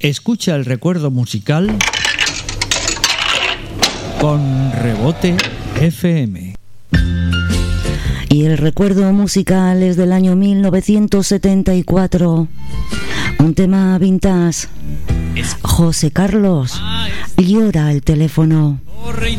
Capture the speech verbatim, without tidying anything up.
Escucha el recuerdo musical con Rebote F M. Y el recuerdo musical es del año mil novecientos setenta y cuatro. Un tema vintage. José Carlos, llora el teléfono. Corre y